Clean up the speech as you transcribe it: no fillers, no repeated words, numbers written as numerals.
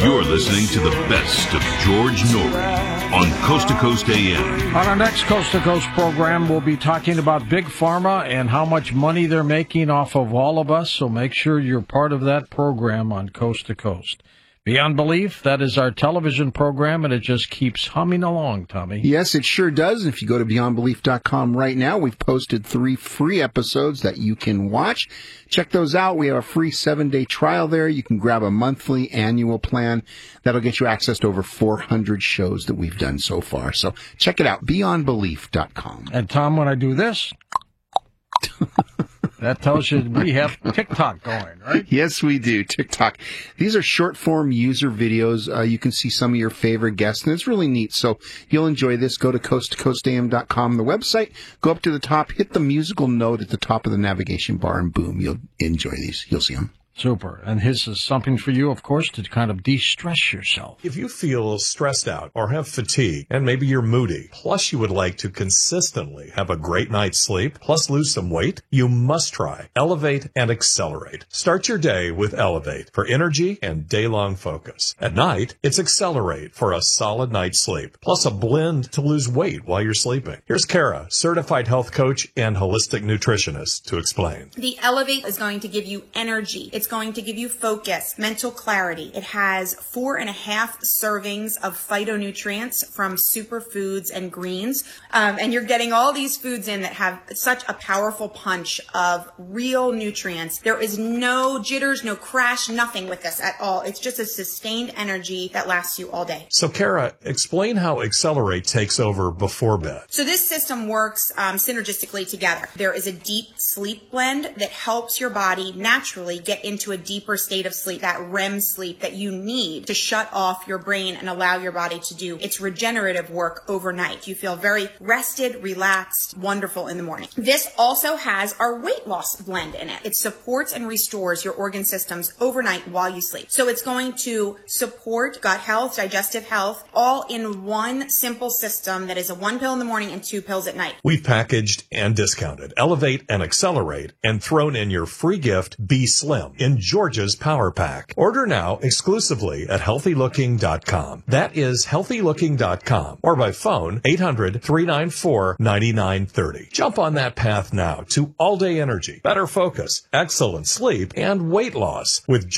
You're listening to the best of George Noory on Coast to Coast AM. On our next Coast to Coast program, we'll be talking about Big Pharma and how much money they're making off of all of us, so make sure you're part of that program on Coast to Coast. Beyond Belief, that is our television program, and it just keeps humming along, Tommy. Yes, it sure does. If you go to beyondbelief.com right now, we've posted 3 free episodes that you can watch. Check those out. We have a free 7-day trial there. You can grab a monthly annual plan. That'll get you access to over 400 shows that we've done so far. So check it out, beyondbelief.com. And Tom, when I do this... That tells you we have TikTok going, right? Yes, we do. TikTok. These are short-form user videos. You can see some of your favorite guests, and it's really neat. So you'll enjoy this. Go to coasttocoastam.com, the website. Go up to the top, hit the musical note at the top of the navigation bar, and boom, you'll enjoy these. You'll see them. Super. And his is something for you, of course, to kind of de-stress yourself. If you feel stressed out or have fatigue, and maybe you're moody, plus you would like to consistently have a great night's sleep, plus lose some weight, you must try Elevate and Accelerate. Start your day with Elevate for energy and day-long focus. At night, it's Accelerate for a solid night's sleep, plus a blend to lose weight while you're sleeping. Here's Kara, certified health coach and holistic nutritionist, to explain. The Elevate is going to give you energy. It's going to give you focus, mental clarity. It has 4.5 servings of phytonutrients from superfoods and greens. And you're getting all these foods in that have such a powerful punch of real nutrients. There is no jitters, no crash, nothing with this at all. It's just a sustained energy that lasts you all day. So Kara, explain how Accelerate takes over before bed. So this system works synergistically together. There is a deep sleep blend that helps your body naturally get into a deeper state of sleep, that REM sleep that you need to shut off your brain and allow your body to do its regenerative work overnight. You feel very rested, relaxed, wonderful in the morning. This also has our weight loss blend in it. It supports and restores your organ systems overnight while you sleep. So it's going to support gut health, digestive health, all in one simple system that is a 1 pill in the morning and 2 pills at night. We've packaged and discounted Elevate and Accelerate and thrown in your free gift, Be Slim, in Georgia's Power Pack. Order now exclusively at healthylooking.com. That is healthylooking.com, or by phone 800-394-9930. Jump on that path now to all-day energy, better focus, excellent sleep, and weight loss with